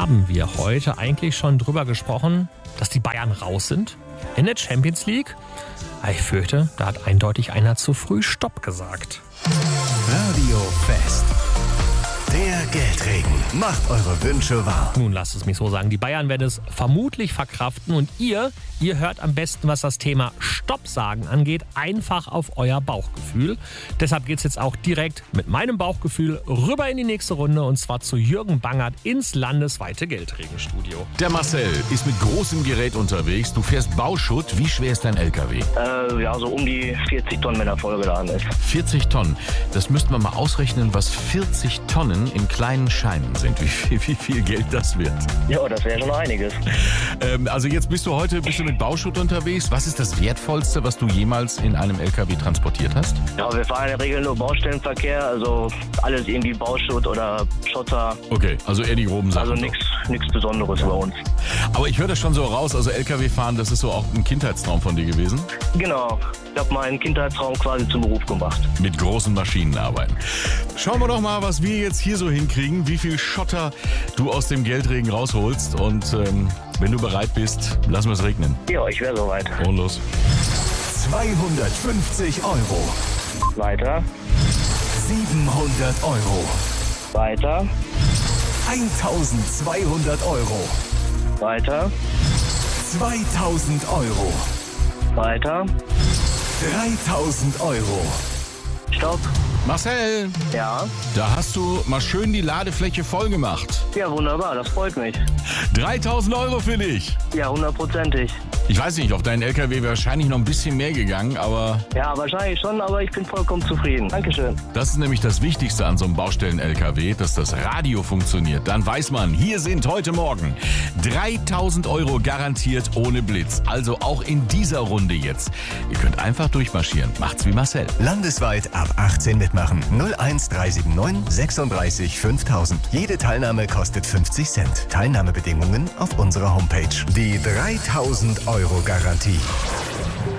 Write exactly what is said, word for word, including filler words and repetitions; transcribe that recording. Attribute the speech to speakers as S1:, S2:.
S1: haben wir heute eigentlich schon drüber gesprochen, dass die Bayern raus sind in der Champions League? Ich fürchte, da hat eindeutig einer zu früh Stopp gesagt.
S2: Radio Fest. Der Geldregen macht eure Wünsche wahr.
S1: Nun lasst es mich so sagen, die Bayern werden es vermutlich verkraften und ihr, ihr hört am besten, was das Thema Stopp sagen angeht, einfach auf euer Bauchgefühl. Deshalb geht es jetzt auch direkt mit meinem Bauchgefühl rüber in die nächste Runde und zwar zu Jürgen Bangert ins landesweite Geldregenstudio.
S3: Der Marcel ist mit großem Gerät unterwegs. Du fährst Bauschutt. Wie schwer ist dein L K W?
S4: Äh, ja, so um die vierzig Tonnen, wenn er vollgeladen ist.
S3: vierzig Tonnen. Das müssten wir mal ausrechnen, was vierzig Tonnen in kleinen Scheinen sind. Wie viel, wie viel Geld das wird.
S4: Ja, das wäre schon einiges.
S3: Ähm, also jetzt bist du heute bist du mit Bauschutt unterwegs. Was ist das Wertvollste, was du jemals in einem L K W transportiert hast?
S4: Ja, wir fahren in der Regel nur Baustellenverkehr, also alles irgendwie Bauschutt oder Schotter.
S3: Okay, also eher die groben Sachen.
S4: Also nichts nichts Besonderes bei uns.
S3: Aber ich höre das schon so raus, also L K W fahren, das ist so auch ein Kindheitstraum von dir gewesen?
S4: Genau, ich habe meinen Kindheitsraum quasi zum Beruf gemacht.
S3: Mit großen Maschinen arbeiten. Schauen wir doch mal, was wir jetzt hier so hinkriegen, wie viel Schotter du aus dem Geldregen rausholst. Und ähm, wenn du bereit bist, lassen wir es regnen.
S4: Ja, ich wäre soweit.
S3: Und los.
S2: zweihundertfünfzig Euro.
S4: Weiter,
S2: siebenhundert Euro.
S4: weiter,
S2: eintausendzweihundert Euro.
S4: weiter,
S2: zweitausend Euro.
S4: weiter.
S2: dreitausend Euro.
S4: Stopp.
S3: Marcel,
S4: Ja.
S3: da hast du mal schön die Ladefläche voll gemacht.
S4: Ja, wunderbar, das freut mich.
S3: dreitausend Euro für dich.
S4: Ja, hundertprozentig.
S3: Ich weiß nicht, auf deinen L K W wäre wahrscheinlich noch ein bisschen mehr gegangen, aber
S4: Ja, wahrscheinlich schon, aber ich bin vollkommen zufrieden. Dankeschön.
S3: das ist nämlich das Wichtigste an so einem Baustellen-L K W, dass das Radio funktioniert. Dann weiß man, hier sind heute Morgen dreitausend Euro garantiert ohne Blitz. Also auch in dieser Runde jetzt. Ihr könnt einfach durchmarschieren. Macht's wie Marcel.
S2: Landesweit ab achtzehn mitmachen. null eins drei sieben neun sechsunddreißig fünftausend. Jede Teilnahme kostet fünfzig Cent. Teilnahmebedingungen auf unserer Homepage. Die dreitausend Euro Garantie.